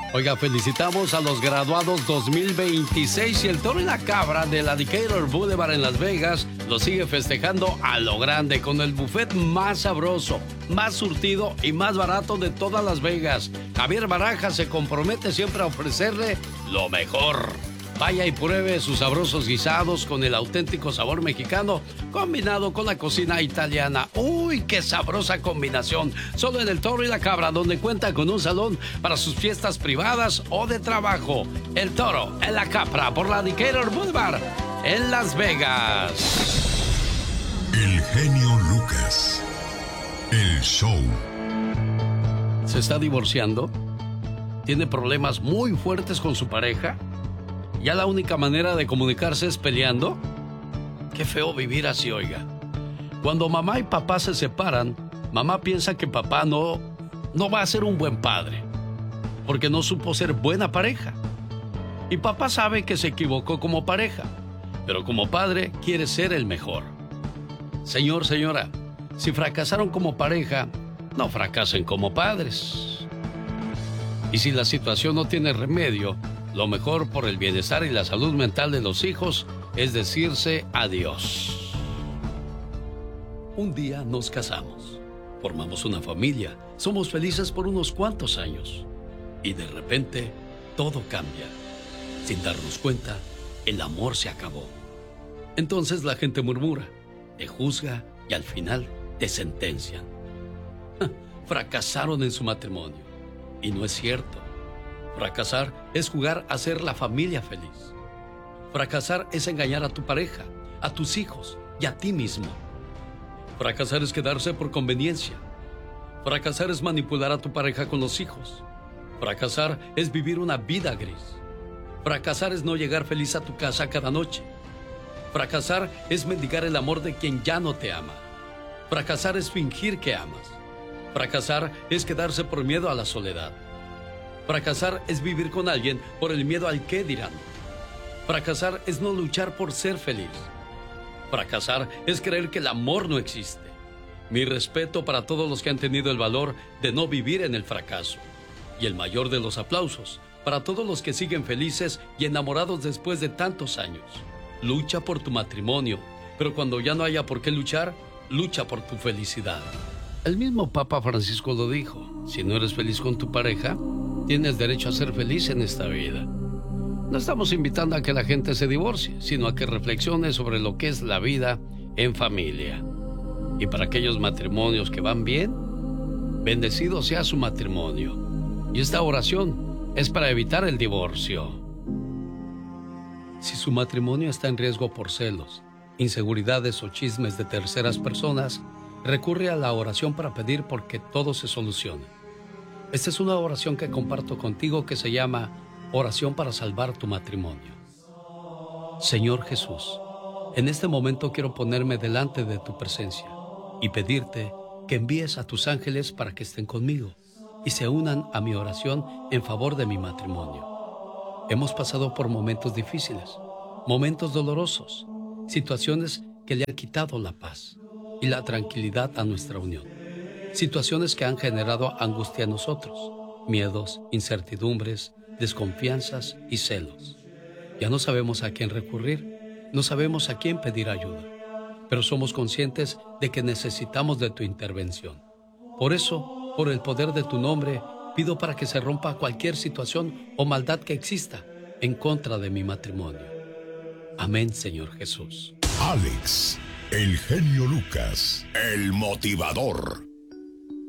Oiga, felicitamos a los graduados 2026 y el Toro y la Cabra de la Decatur Boulevard en Las Vegas lo sigue festejando a lo grande con el buffet más sabroso, más surtido y más barato de todas Las Vegas. Javier Barajas se compromete siempre a ofrecerle lo mejor. Vaya y pruebe sus sabrosos guisados con el auténtico sabor mexicano combinado con la cocina italiana. ¡Uy, qué sabrosa combinación! Solo en el Toro y la Cabra, donde cuenta con un salón para sus fiestas privadas o de trabajo. El Toro y la Cabra por la Decatur Boulevard en Las Vegas. El genio Lucas. El show. ¿Se está divorciando? ¿Tiene problemas muy fuertes con su pareja? ¿Ya la única manera de comunicarse es peleando? Qué feo vivir así, oiga. Cuando mamá y papá se separan, mamá piensa que papá no va a ser un buen padre, porque no supo ser buena pareja. Y papá sabe que se equivocó como pareja, pero como padre quiere ser el mejor. Señor, señora, si fracasaron como pareja, no fracasen como padres. Y si la situación no tiene remedio, lo mejor por el bienestar y la salud mental de los hijos es decirse adiós. Un día nos casamos, formamos una familia, somos felices por unos cuantos años y de repente todo cambia. Sin darnos cuenta, el amor se acabó. Entonces la gente murmura, te juzga y al final te sentencian. Fracasaron en su matrimonio. Y no es cierto. Fracasar es jugar a ser la familia feliz. Fracasar es engañar a tu pareja, a tus hijos y a ti mismo. Fracasar es quedarse por conveniencia. Fracasar es manipular a tu pareja con los hijos. Fracasar es vivir una vida gris. Fracasar es no llegar feliz a tu casa cada noche. Fracasar es mendigar el amor de quien ya no te ama. Fracasar es fingir que amas. Fracasar es quedarse por miedo a la soledad. Fracasar es vivir con alguien por el miedo al qué dirán. Fracasar es no luchar por ser feliz. Fracasar es creer que el amor no existe. Mi respeto para todos los que han tenido el valor de no vivir en el fracaso. Y el mayor de los aplausos para todos los que siguen felices y enamorados después de tantos años. Lucha por tu matrimonio, pero cuando ya no haya por qué luchar, lucha por tu felicidad. El mismo Papa Francisco lo dijo: si no eres feliz con tu pareja, tienes derecho a ser feliz en esta vida. No estamos invitando a que la gente se divorcie, sino a que reflexione sobre lo que es la vida en familia. Y para aquellos matrimonios que van bien, bendecido sea su matrimonio. Y esta oración es para evitar el divorcio. Si su matrimonio está en riesgo por celos, inseguridades o chismes de terceras personas, recurre a la oración para pedir porque todo se solucione. Esta es una oración que comparto contigo que se llama Oración para salvar tu matrimonio. Señor Jesús, en este momento quiero ponerme delante de tu presencia y pedirte que envíes a tus ángeles para que estén conmigo y se unan a mi oración en favor de mi matrimonio. Hemos pasado por momentos difíciles, momentos dolorosos, situaciones que le han quitado la paz y la tranquilidad a nuestra unión. Situaciones que han generado angustia en nosotros, miedos, incertidumbres, desconfianzas y celos. Ya no sabemos a quién recurrir, no sabemos a quién pedir ayuda, pero somos conscientes de que necesitamos de tu intervención. Por eso, por el poder de tu nombre, pido para que se rompa cualquier situación o maldad que exista en contra de mi matrimonio. Amén, Señor Jesús. Alex, el genio Lucas, el motivador.